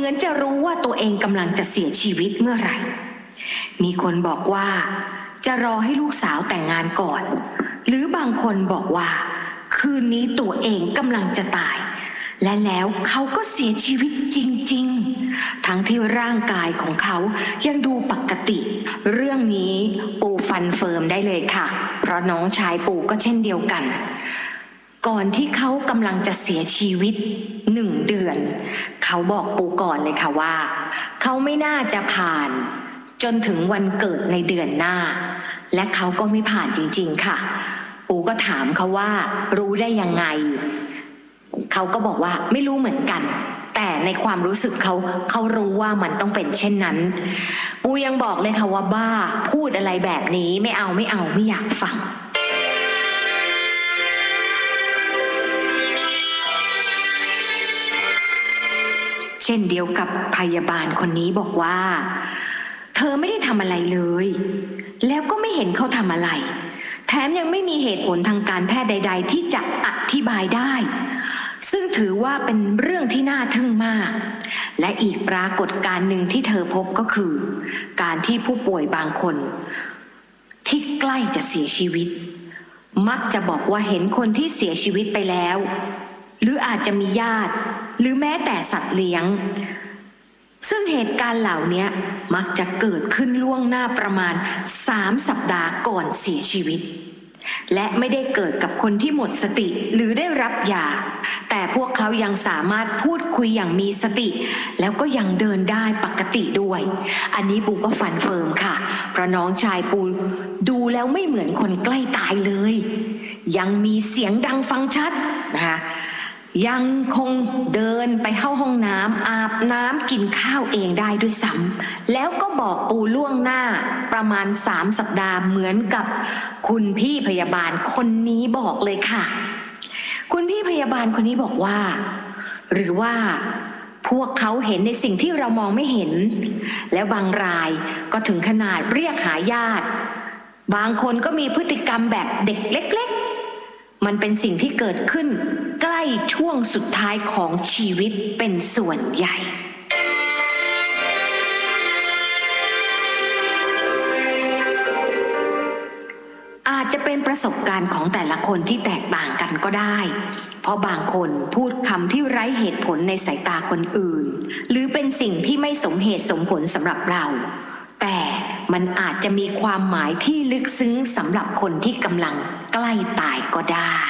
มือนจะรู้ว่าตัวเองกำลังจะเสียชีวิตเมื่อไหร่มีคนบอกว่าจะรอให้ลูกสาวแต่งงานก่อนหรือบางคนบอกว่าคืนนี้ตัวเองกำลังจะตายและแล้วเขาก็เสียชีวิตจริงๆทั้งที่ร่างกายของเขายังดูปกติเรื่องนี้ปู่ฟันเฟิร์มได้เลยค่ะเพราะน้องชายปู่ก็เช่นเดียวกันก่อนที่เขากำลังจะเสียชีวิต1 เดือนเขาบอกปู่ก่อนเลยค่ะว่าเขาไม่น่าจะผ่านจนถึงวันเกิดในเดือนหน้าและเขาก็ไม่ผ่านจริงๆค่ะปู่ก็ถามเขาว่ารู้ได้ยังไงเขาก็บอกว่าไม่รู้เหมือนกันแต่ในความรู้สึกเขารู้ว่ามันต้องเป็นเช่นนั้นปู่ยังบอกเลยค่ะว่าบ้าพูดอะไรแบบนี้ไม่เอาไม่อยากฟังเช่นเดียวกับพยาบาลคนนี้บอกว่าเธอไม่ได้ทำอะไรเลยแล้วก็ไม่เห็นเขาทำอะไรแถมยังไม่มีเหตุผลทางการแพทย์ใดๆที่จะอธิบายได้ซึ่งถือว่าเป็นเรื่องที่น่าทึ่งมากและอีกปรากฏการณ์หนึ่งที่เธอพบก็คือการที่ผู้ป่วยบางคนที่ใกล้จะเสียชีวิตมักจะบอกว่าเห็นคนที่เสียชีวิตไปแล้วหรืออาจจะมีญาติหรือแม้แต่สัตว์เลี้ยงซึ่งเหตุการณ์เหล่านี้มักจะเกิดขึ้นล่วงหน้าประมาณ3 สัปดาห์ก่อนเสียชีวิตและไม่ได้เกิดกับคนที่หมดสติหรือได้รับยาแต่พวกเขายังสามารถพูดคุยอย่างมีสติแล้วก็ยังเดินได้ปกติด้วยอันนี้ปูก็ฟันเฟิร์มค่ะเพราะน้องชายปูดูแล้วไม่เหมือนคนใกล้ตายเลยยังมีเสียงดังฟังชัดนะคะยังคงเดินไปเข้าห้องน้ำอาบน้ำกินข้าวเองได้ด้วยซ้ำแล้วก็บอกปูล่วงหน้าประมาณ3 สัปดาห์เหมือนกับคุณพี่พยาบาลคนนี้บอกเลยค่ะคุณพี่พยาบาลคนนี้บอกว่าหรือว่าพวกเขาเห็นในสิ่งที่เรามองไม่เห็นแล้วบางรายก็ถึงขนาดเรียกหาญาติบางคนก็มีพฤติกรรมแบบเด็กเล็กๆมันเป็นสิ่งที่เกิดขึ้นใกล้ช่วงสุดท้ายของชีวิตเป็นส่วนใหญ่อาจจะเป็นประสบการณ์ของแต่ละคนที่แตกต่างกันก็ได้เพราะบางคนพูดคำที่ไร้เหตุผลในสายตาคนอื่นหรือเป็นสิ่งที่ไม่สมเหตุสมผลสำหรับเราแต่มันอาจจะมีความหมายที่ลึกซึ้งสำหรับคนที่กำลังใกล้ตายก็ได้